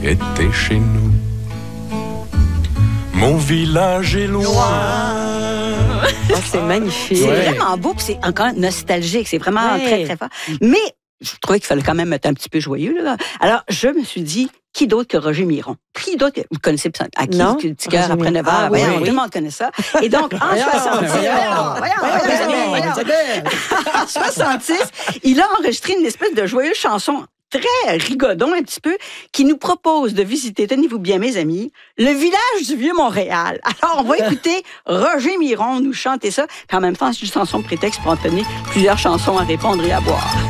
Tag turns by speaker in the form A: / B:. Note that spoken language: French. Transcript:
A: était chez nous. Mon village est loin.
B: Oh, c'est magnifique.
C: C'est vraiment beau, puis c'est encore nostalgique. C'est vraiment très, très fort. Mais je trouvais qu'il fallait quand même être un petit peu joyeux. Là. Alors, je me suis dit, qui d'autre que Roger Miron? Qui d'autre? Vous connaissez à qui
B: non,
C: le petit cœur après 9 heures?
B: Oui,
C: Tout le monde connaît ça. Et donc, en 66, il a enregistré une espèce de joyeuse chanson très rigodon un petit peu, qui nous propose de visiter, tenez-vous bien mes amis, le village du Vieux-Montréal. Alors, on va écouter Roger Miron nous chanter ça, puis en même temps, c'est une chanson prétexte pour entonner plusieurs chansons à répondre et à boire.